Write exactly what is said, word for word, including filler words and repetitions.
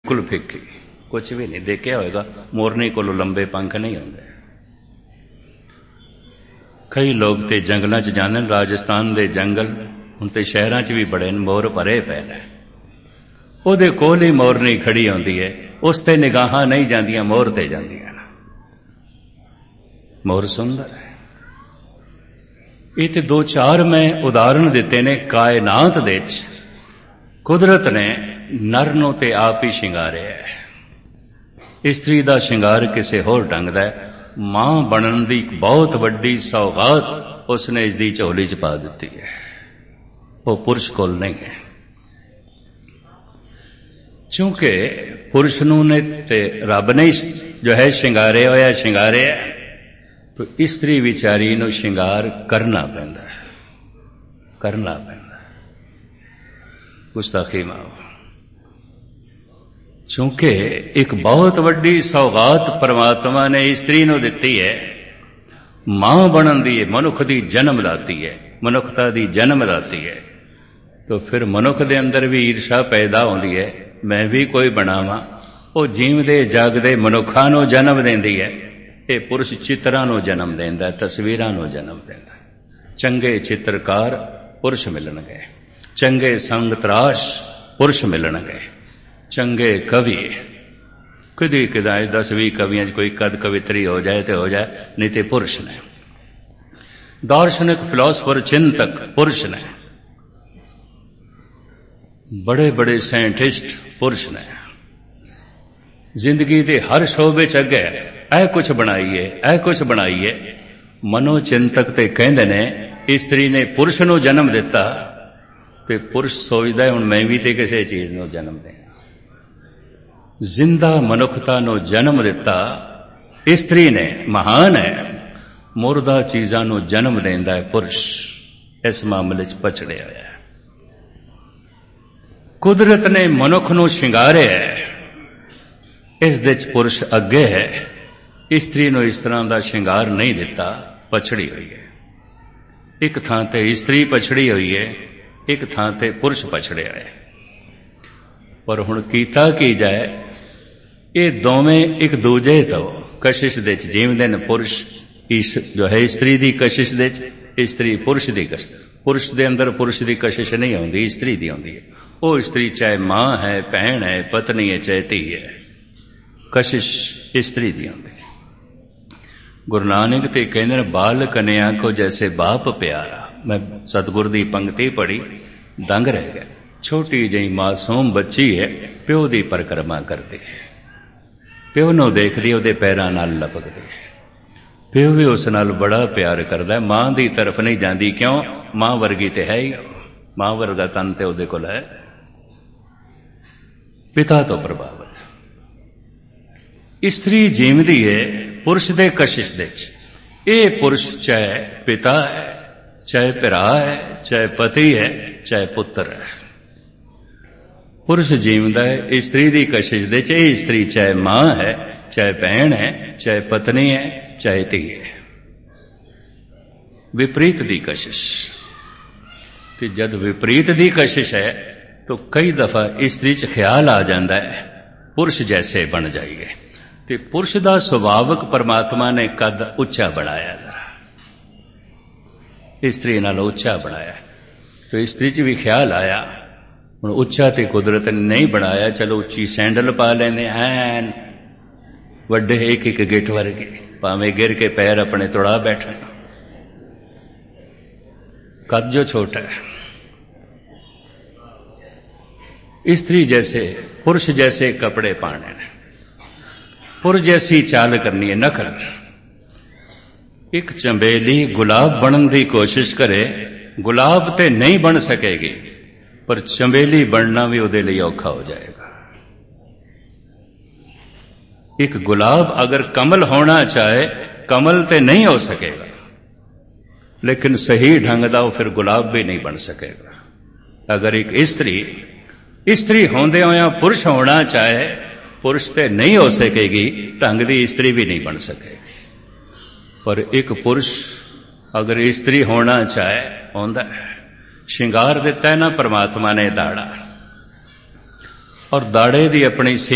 बिल्कुल फिक्की, कुछ भी नहीं। देखिया होगा मोरनी को लंबे पंख नहीं होंगे। कई लोग तो जंगलों च जाते हैं, राजस्थान के जंगल हुण तो शहरों च भी बड़े मोर भरे पे ने, उहदे कोल ही मोरनी खड़ी होंदी है, उस ते निगाहां नहीं जांदियां, मोर ते जांदियां। मोर सुंदर है। ये तो दो चार मैं उदाहरण दिते ने कायनात दे विच कुदरत ने नर नूं ते आप ही शिंगारिया है। इस्त्री दा शिंगार किसी होर ढंग दा है। मां बनन दी बहुत वड्डी सौगात उसने इसदी झोली च पा दिती है, वो पुरुष कोल नहीं है। चूंकि पुरुष नूं ने ते रब ने जो है शिंगारे होया शिंगारे है, तो इस्त्री विचारी नूं शिंगार करना पैंदा है, करना पैंदा है। गुस्ताखी माओ, चूंकि एक बहुत वड्डी सौगात परमात्मा ने स्त्री नूं दिती है। मां बनन दी मनुख दी जन्म दाती है, मनुखता दी जन्म दाती है, तो फिर मनुख दे अंदर भी ईर्षा पैदा होंदी है, मैं भी कोई बनावां। वो जीवदे जागदे मनुखां नूं जन्म देंदी है। ये पुरुष चित्रां नूं जन्म देंदा, तस्वीरां नूं जन्म देंदा। चंगे चित्रकार पुरुष मिलणगे, चंगे संग तराश पुरुष मिलणगे, चंगे कवि कदी कदाए दस भी कवियां कोई कद कवित्री हो जाए तो हो जाए, नहीं तो पुरुष ने। दार्शनिक फिलोसफर चिंतक पुरुष ने, बड़े बड़े साइंटिस्ट पुरुष ने। जिंदगी के हर शोबे च अगे ऐ कुछ बनाइए, ऐ कुछ बनाइए। मनोचिंतक ते कहंदे ने स्त्री ने पुरुष नूं जन्म दिता, ते पुरुष सोचदा है हुण मैं भी ते किसी चीज नूं जन्म दें। जिंदा मनुखता नूं जन्म दिता स्त्री ने, महान है। मुर्दा चीजां नूं जन्म देंदा है पुरुष। इस मामले च पछड़िया होया है। कुदरत ने मनुख नूं शिंगारिया है, इस दे च पुरुष अगे है। स्त्री नूं इस तरह का शिंगार नहीं दिता, पछड़ी हुई है। एक थां ते स्त्री पछड़ी हुई है, एक थां ते पुरुष पछड़िया है। पर हुण कीता की जाए, ये दोवें एक दूजे तो कशिश दे च जीवदे ने। पुरुष इस जो है स्त्री दी कशिश दे च, स्त्री पुरुष दी कशिश। पुरुष दे अंदर पुरुष दी कशिश नहीं आउंदी, स्त्री दी आउंदी है। वो स्त्री चाहे मां है, भैन है, पत्नी है, चाहे धी है, कशिश स्त्री दी आउंदी। गुरु नानक ते कहंदे ने बाल कन्या को जैसे बाप प्यारा। मैं सतगुर दी पंक्ति पढ़ी, दंग रह गया। छोटी जी मासूम बच्ची है, प्यो दी परिक्रमा करती है, प्यो नूं देखदी उहदे पैरां नाल लपकदी है। प्यो भी उस नाल बड़ा प्यार करदा है, मां दी तरफ नहीं जांदी। क्यों? मां वर्गी ते है ही, मां वर्गा तन ते उहदे कोल है। पिता तो प्रभावित। स्त्री जीवदी है पुरुष दे कशिश दे च। ये पुरुष चाहे पिता है, चाहे भरा है, चाहे पति है, चाहे पुत्र है। पुरुष जीवदा है स्त्री दी कशिश दे च। स्त्री चाहे मां है, चाहे बहन है, चाहे पत्नी है, चाहे धी है। विपरीत दी कशिश। कि जब विपरीत दी कशिश है तो कई दफा स्त्री च ख्याल आ जाता है पुरुष जैसे बन जाइए। तो पुरुष दा सुभावक परमात्मा ने कद उच्चा बनाया, जरा स्त्री नाल उच्चा बनाया। तो स्त्री च भी ख्याल आया हुण उच्चा ते कुदरत ने नहीं बनाया, चलो उच्ची सैंडल पा लेने, ऐन वड्डे एक एक गिट वर्गे, भावें गिर के पैर अपने तुड़ा बैठे। कद जो छोटा है। स्त्री जैसे पुरुष जैसे कपड़े पाने हैं, पुरुष जैसी चाल करनी है, नखर। एक चंबेली गुलाब बनने की कोशिश करे, गुलाब ते नहीं बन सकेगी, पर चंबेली बनना भी उहदे लिए औखा हो जाएगा। एक गुलाब अगर कमल होना चाहे, कमल ते नहीं हो सकेगा, लेकिन सही ढंग दा वो फिर गुलाब भी नहीं बन सकेगा। अगर एक स्त्री स्त्री होंदे होया पुरुष होना चाहे, पुरुष ते नहीं हो सकेगी, ढंग दी स्त्री भी नहीं बन सकेगी। पर एक पुरुष अगर स्त्री होना चाहे, होंदा है। शिंगार दिता है ना परमात्मा ने दाड़ा, और दाड़े दी अपनी